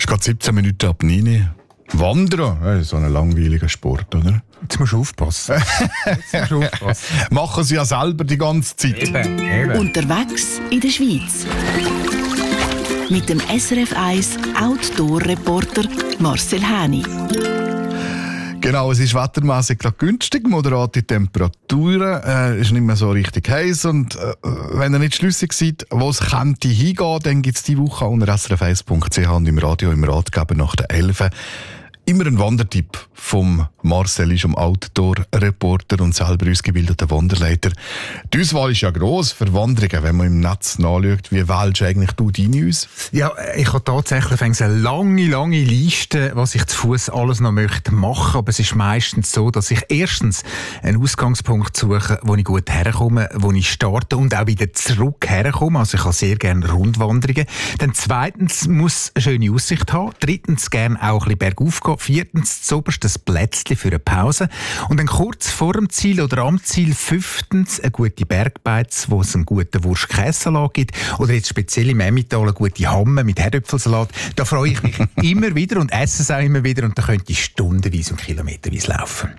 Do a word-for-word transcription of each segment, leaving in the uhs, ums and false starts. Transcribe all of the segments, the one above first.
Gerade siebzehn Minuten ab neun. Wandern, das ist so ein langweiliger Sport, oder? Jetzt musst du aufpassen. Jetzt musst du aufpassen. Machen sie ja selber die ganze Zeit. Eben, eben. Unterwegs in der Schweiz. Mit dem S R F eins Outdoor-Reporter Marcel Häni. Genau, es ist wettermässig gerade günstig, moderate Temperaturen, äh, ist nicht mehr so richtig heiß und äh, wenn ihr nicht schlüssig seid, wo es könnte hingehen, dann gibt es diese Woche unter s r f eins punkt c h und im Radio, im Ratgeber nach der elf immer ein Wandertipp vom Marcel, ist um Outdoor-Reporter und selber ausgebildeter Wanderleiter. Die Auswahl ist ja gross für Wanderungen, wenn man im Netz nachschaut. Wie wählst du eigentlich du deine aus? Ja, ich habe tatsächlich eine lange, lange Liste, was ich zu Fuß alles noch möchte machen. Aber es ist meistens so, dass ich erstens einen Ausgangspunkt suche, wo ich gut herkomme, wo ich starte und auch wieder zurück herkomme. Also ich habe sehr gerne Rundwanderungen. Dann zweitens muss eine schöne Aussicht haben. Drittens gerne auch ein bisschen bergauf gehen. Viertens zuoberst das Plätzchen für eine Pause. Und dann kurz vor dem Ziel oder am Ziel fünftens eine gute Bergbeiz, wo es einen guten Wurst-Käsesalat gibt. Oder jetzt speziell im Emmental eine gute Hamme mit Herdöpfelsalat. Da freue ich mich immer wieder und esse es auch immer wieder. Und da könnte ich stundenweise und kilometerweise laufen.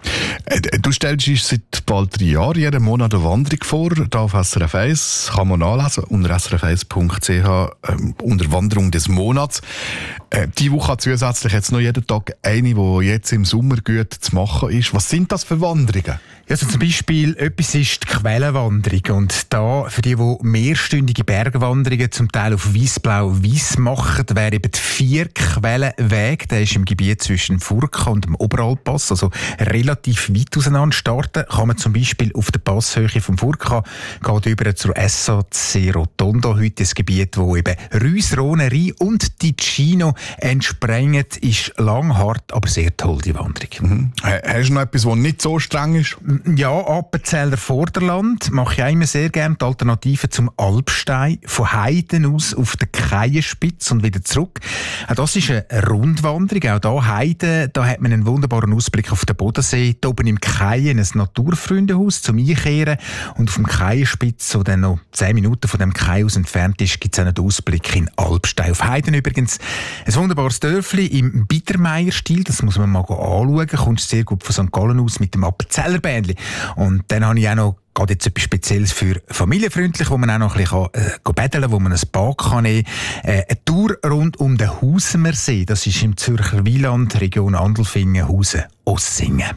Du stellst uns seit bald drei Jahren jeden Monat eine Wanderung vor. Da auf S R F eins kann man nachlesen unter s r f eins punkt c h äh, unter Wanderung des Monats. Äh, diese Woche zusätzlich jetzt noch jeden Tag eine, die jetzt im Sommer gut zu machen ist. Was sind das für Wanderungen? Also zum Beispiel, etwas ist die Quellenwanderung. Und da, für die, die mehrstündige Bergwanderungen zum Teil auf Weissblau-Weiss machen, wäre eben die Vier-Quellenweg. Der ist im Gebiet zwischen Furka und dem Oberalpass, also relativ weit auseinander. Starten kann man zum Beispiel auf der Passhöhe vom Furka, geht über zur S A C Rotondo, heute das Gebiet, wo eben Reuss, Rhone, Rhein und Ticino entsprengen, ist lang, hart, aber sehr toll, die Wanderung. Mhm. Hast du noch etwas, das nicht so streng ist? Ja, Appenzeller Vorderland mache ich auch immer sehr gerne. Die Alternative zum Alpstein. Von Heiden aus auf der Keienspitze und wieder zurück. Auch das ist eine Rundwanderung. Auch da Heiden, da hat man einen wunderbaren Ausblick auf den Bodensee. Da oben im Keien ein Naturfreundehaus zum Einkehren. Und auf dem Keienspitz, so dann noch zehn Minuten von dem Kai aus entfernt ist, gibt es einen Ausblick in Alpstein. Auf Heiden übrigens ein wunderbares Dörfli im Biedermeier-Stil. Das muss man mal anschauen. Kommt sehr gut von Sankt Gallen aus mit dem Appenzeller Bändli. Und dann habe ich auch noch gerade jetzt etwas Spezielles für familienfreundlich, wo man auch noch ein bisschen äh, betteln kann, wo man ein Bad kann nehmen kann. Äh, eine Tour rund um den Hausemersee, das ist im Zürcher Wieland, Region Andelfingen, Hausen, Ossingen.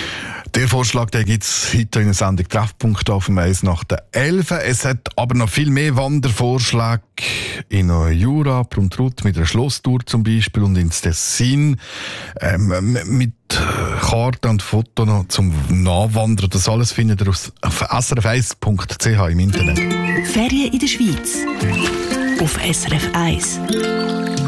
Der Vorschlag, den gibt es heute in der Sendung Treffpunkt auf dem eins nach der elf. Es hat aber noch viel mehr Wandervorschläge in Jura, Pruntrut mit einer Schlosstour zum Beispiel und ins Tessin ähm, mit Karten und Fotos noch zum Nachwandern. Das alles findet ihr auf s r f eins punkt c h im Internet. Ferien in der Schweiz auf S R F eins.